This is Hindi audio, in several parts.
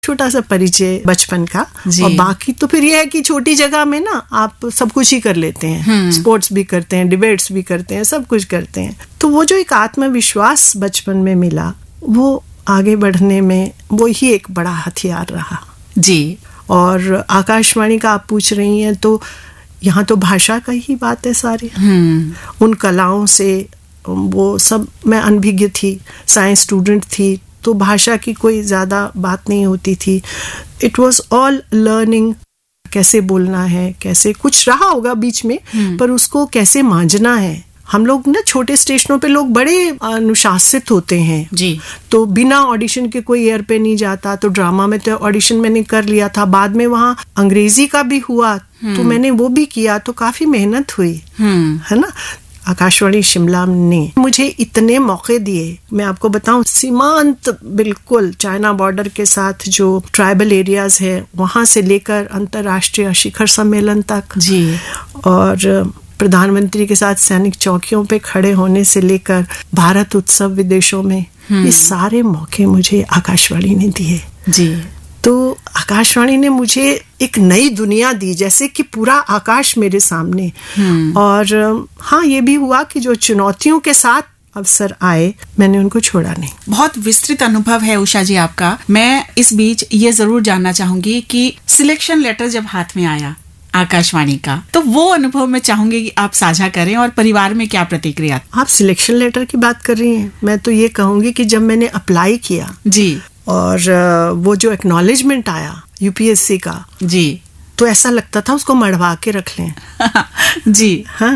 छोटा सा परिचय बचपन का। और बाकी तो फिर ये है कि छोटी जगह में ना आप सब कुछ ही कर लेते हैं, स्पोर्ट्स भी करते हैं, डिबेट्स भी करते हैं, सब कुछ करते हैं। तो वो जो एक आत्मविश्वास बचपन में मिला, वो आगे बढ़ने में वो ही एक बड़ा हथियार रहा जी। और आकाशवाणी का आप पूछ रही हैं तो यहाँ तो भाषा का ही बात है सारी। उन कलाओं से वो सब, मैं अनभिज्ञ थी, साइंस स्टूडेंट थी, तो भाषा की कोई ज़्यादा बात नहीं होती थी। इट वॉज ऑल लर्निंग, कैसे बोलना है, कैसे कुछ रहा होगा बीच में, पर उसको कैसे मांझना है। हम लोग ना छोटे स्टेशनों पे लोग बड़े अनुशासित होते हैं जी, तो बिना ऑडिशन के कोई एयर पे नहीं जाता। तो ड्रामा में तो ऑडिशन मैंने कर लिया था, बाद में वहाँ अंग्रेजी का भी हुआ तो मैंने वो भी किया, तो काफी मेहनत हुई है ना। आकाशवाणी शिमला ने मुझे इतने मौके दिए, मैं आपको बताऊं, सीमांत बिल्कुल चाइना बॉर्डर के साथ जो ट्राइबल एरियाज है वहां से लेकर अंतर्राष्ट्रीय शिखर सम्मेलन तक जी, और प्रधानमंत्री के साथ सैनिक चौकियों पे खड़े होने से लेकर भारत उत्सव विदेशों में, ये सारे मौके मुझे आकाशवाणी ने दिए जी। तो आकाशवाणी ने मुझे एक नई दुनिया दी, जैसे कि पूरा आकाश मेरे सामने। और हाँ, ये भी हुआ कि जो चुनौतियों के साथ अवसर आए, मैंने उनको छोड़ा नहीं। बहुत विस्तृत अनुभव है उषा जी आपका। मैं इस बीच ये जरूर जानना चाहूंगी कि सिलेक्शन लेटर जब हाथ में आया आकाशवाणी का, तो वो अनुभव मैं चाहूंगी कि आप साझा करें और परिवार में क्या प्रतिक्रिया। आप सिलेक्शन लेटर की बात कर रही हैं, मैं तो ये कहूंगी कि जब मैंने अप्लाई किया जी, और वो जो एक्नॉलेजमेंट आया यूपीएससी का जी, तो ऐसा लगता था उसको मढ़वा के रख लें जी। हाँ,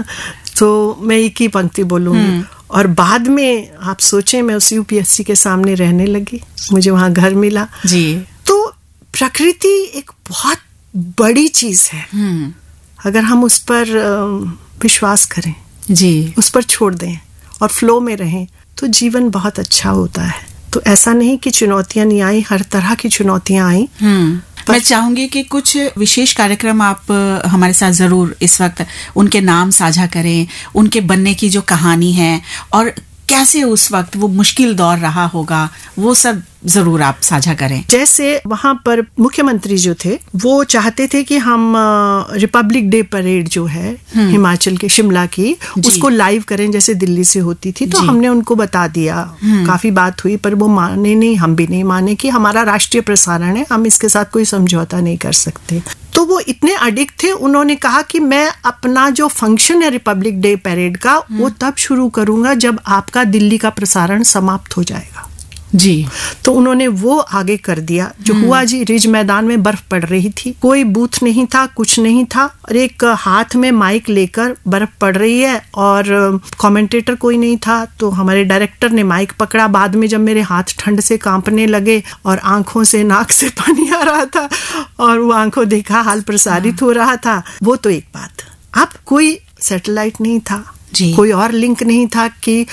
तो मैं एक ही पंक्ति बोलूंगी। और बाद में आप सोचें, मैं उस यूपीएससी के सामने रहने लगी, मुझे वहां घर मिला जी। तो प्रकृति एक बहुत बड़ी चीज है, अगर हम उस पर विश्वास करें जी, उस पर छोड़ दें और फ्लो में रहें तो जीवन बहुत अच्छा होता है। तो ऐसा नहीं कि चुनौतियां नहीं आई, हर तरह की चुनौतियां आई। मैं चाहूंगी कि कुछ विशेष कार्यक्रम आप हमारे साथ जरूर इस वक्त उनके नाम साझा करें, उनके बनने की जो कहानी है और कैसे उस वक्त वो मुश्किल दौर रहा होगा, वो सब जरूर आप साझा करें। जैसे वहां पर मुख्यमंत्री जो थे वो चाहते थे कि हम रिपब्लिक डे परेड जो है हिमाचल के शिमला की, उसको लाइव करें जैसे दिल्ली से होती थी। तो हमने उनको बता दिया, काफी बात हुई, पर वो माने नहीं, हम भी नहीं माने कि हमारा राष्ट्रीय प्रसारण है, हम इसके साथ कोई समझौता नहीं कर सकते। तो वो इतने अडिक्ट थे, उन्होंने कहा कि मैं अपना जो फंक्शन है रिपब्लिक डे परेड का वो तब शुरू करूंगा जब आपका दिल्ली का प्रसारण समाप्त हो जाएगा जी। तो उन्होंने वो आगे कर दिया। जो हुआ जी, रिज मैदान में बर्फ पड़ रही थी, कोई बूथ नहीं था, कुछ नहीं था, और एक हाथ में माइक लेकर बर्फ पड़ रही है और कमेंटेटर कोई नहीं था। तो हमारे डायरेक्टर ने माइक पकड़ा, बाद में जब मेरे हाथ ठंड से कांपने लगे और आंखों से, नाक से पानी आ रहा था और वो आंखों देखा हाल प्रसारित हो रहा था, वो तो एक बात। अब कोई सैटेलाइट नहीं था, कोई और लिंक नहीं था कि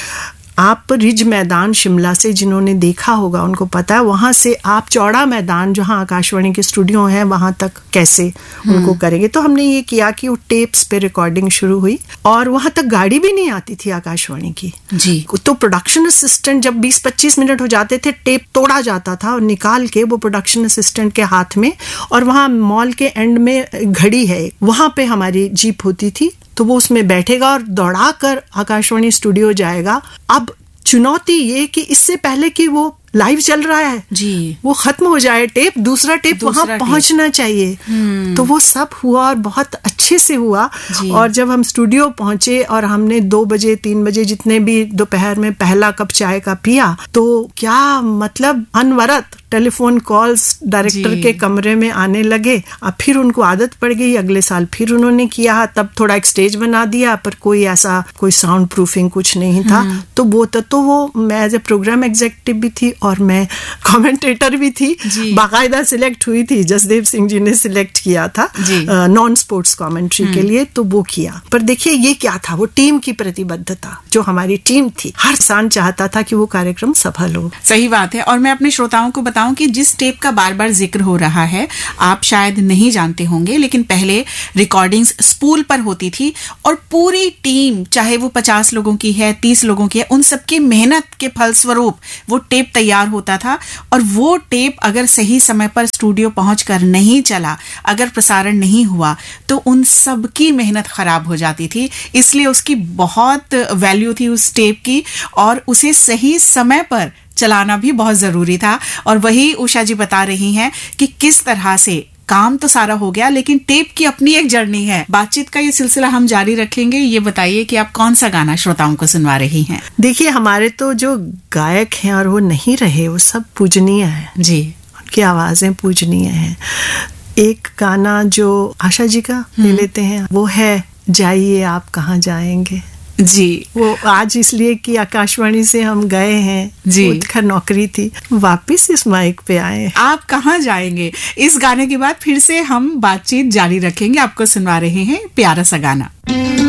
आप रिज मैदान शिमला से, जिन्होंने देखा होगा उनको पता है, वहां से आप चौड़ा मैदान जहां आकाशवाणी के स्टूडियो हैं वहां तक कैसे उनको करेंगे। तो हमने ये किया कि वो टेप्स पे रिकॉर्डिंग शुरू हुई और वहां तक गाड़ी भी नहीं आती थी आकाशवाणी की जी। तो प्रोडक्शन असिस्टेंट, जब 20-25 मिनट हो जाते थे, टेप तोड़ा जाता था और निकाल के वो प्रोडक्शन असिस्टेंट के हाथ में, और वहां मॉल के एंड में घड़ी है, वहां पे हमारी जीप होती थी, तो वो उसमें बैठेगा और दौड़ाकर आकाशवाणी स्टूडियो जाएगा। अब चुनौती ये कि इससे पहले कि वो लाइव चल रहा है जी, वो खत्म हो जाए टेप, दूसरा टेप वहां पहुंचना चाहिए। तो वो सब हुआ और बहुत अच्छे से हुआ। और जब हम स्टूडियो पहुंचे और हमने 2 बजे 3 बजे जितने भी दोपहर में पहला कप चाय का पिया, तो क्या मतलब अनवरत टेलीफोन कॉल्स डायरेक्टर के कमरे में आने लगे। अब फिर उनको आदत पड़ गई, अगले साल फिर उन्होंने किया, तब थोड़ा एक स्टेज बना दिया, पर कोई ऐसा कोई साउंड प्रूफिंग कुछ नहीं था। तो वो मैं एज ए प्रोग्राम एग्जीक्यूटिव भी थी और मैं कमेंटेटर भी थी, बाकायदा सिलेक्ट हुई थी, जसदेव सिंह जी ने सिलेक्ट किया था नॉन स्पोर्ट्स कमेंट्री के लिए, तो वो किया। पर देखिए ये क्या था, वो टीम की प्रतिबद्धता, जो हमारी टीम थी, हर इंसान चाहता था कि वो कार्यक्रम सफल हो। सही बात है। और मैं अपने श्रोताओं को बताऊं कि जिस टेप का बार बार जिक्र हो रहा है, आप शायद नहीं जानते होंगे, लेकिन पहले रिकॉर्डिंग्स स्पूल पर होती थी और पूरी टीम, चाहे वो 50 लोगों की है, 30 लोगों की है, उन सबकी मेहनत के फलस्वरूप वो टेप तैयार तैयार होता था, और वो टेप अगर सही समय पर स्टूडियो पहुंचकर नहीं चला, अगर प्रसारण नहीं हुआ, तो उन सब की मेहनत खराब हो जाती थी। इसलिए उसकी बहुत वैल्यू थी उस टेप की, और उसे सही समय पर चलाना भी बहुत जरूरी था। और वही उषा जी बता रही हैं कि किस तरह से काम तो सारा हो गया, लेकिन टेप की अपनी एक जर्नी है। बातचीत का ये सिलसिला हम जारी रखेंगे। ये बताइए कि आप कौन सा गाना श्रोताओं को सुनवा रही हैं? देखिए, हमारे तो जो गायक हैं और वो नहीं रहे, वो सब पूजनीय है जी, उनकी आवाजें पूजनीय हैं। एक गाना जो आशा जी का ले लेते हैं, वो है जाइए आप कहाँ जाएंगे जी। वो आज इसलिए कि आकाशवाणी से हम गए हैं जी, खैर नौकरी थी, वापस इस माइक पे आए। आप कहाँ जाएंगे? इस गाने के बाद फिर से हम बातचीत जारी रखेंगे। आपको सुनवा रहे हैं प्यारा सा गाना।